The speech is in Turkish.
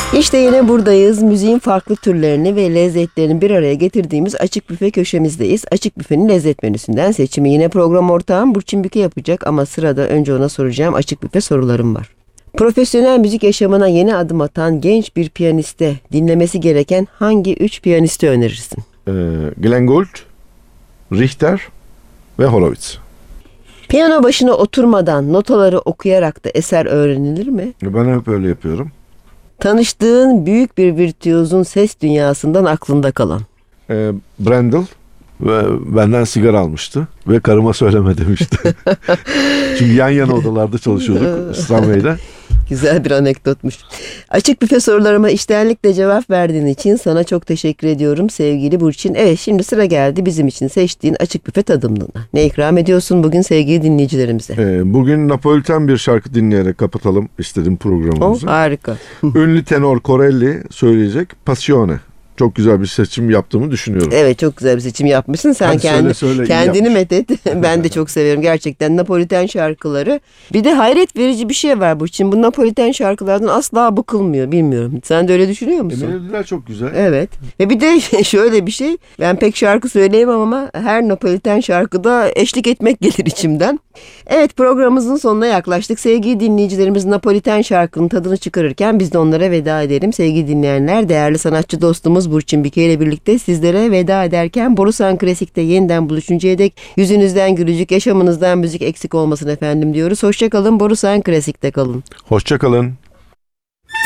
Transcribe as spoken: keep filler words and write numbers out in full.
İşte yine buradayız. Müziğin farklı türlerini ve lezzetlerini bir araya getirdiğimiz Açık Büfe köşemizdeyiz. Açık Büfe'nin lezzet menüsünden seçimi yine program ortağım Burçin Büke yapacak ama sırada önce ona soracağım Açık Büfe sorularım var. Profesyonel müzik yaşamına yeni adım atan genç bir piyaniste dinlemesi gereken hangi üç piyanisti önerirsin? Ee, Glenn Gould, Richter ve Horowitz. Piyano başına oturmadan notaları okuyarak da eser öğrenilir mi? Ben hep öyle yapıyorum. Tanıştığın büyük bir virtüözün ses dünyasından aklında kalan. Ee, Brendel ve benden sigara almıştı ve karıma söyleme demişti. Çünkü yan yana odalarda çalışıyorduk Stanley'de. Güzel bir anekdotmuş. Açık Büfe sorularıma içtenlikle cevap verdiğin için sana çok teşekkür ediyorum sevgili Burçin. Evet, şimdi sıra geldi bizim için seçtiğin Açık Büfe tadımlığına. Ne ikram ediyorsun bugün sevgili dinleyicilerimize? Ee, bugün Napoliten bir şarkı dinleyerek kapatalım istedim programımızı. Oh, harika. Ünlü tenor Corelli söyleyecek Passione. Çok güzel bir seçim yaptığımı düşünüyorum. Evet, çok güzel bir seçim yapmışsın. Sen Hadi kendi, söyle, söyle, kendini methet. Ben de çok severim gerçekten Napoliten şarkıları. Bir de hayret verici bir şey var Burçin. Bu Napoliten şarkılardan asla bıkılmıyor, bilmiyorum. Sen de öyle düşünüyor musun? E, melodiler çok güzel. Evet. Ve bir de şöyle bir şey. Ben pek şarkı söyleyemem ama her Napoliten şarkıda eşlik etmek gelir içimden. Evet, programımızın sonuna yaklaştık. Sevgili dinleyicilerimiz Napoliten şarkının tadını çıkarırken biz de onlara veda edelim. Sevgili dinleyenler, değerli sanatçı dostumuz Burçin Büke ile birlikte sizlere veda ederken Borusan Klasik'te yeniden buluşuncaya dek yüzünüzden gülücük, yaşamınızdan müzik eksik olmasın efendim diyoruz. Hoşça kalın, Borusan Klasik'te kalın. Hoşça kalın.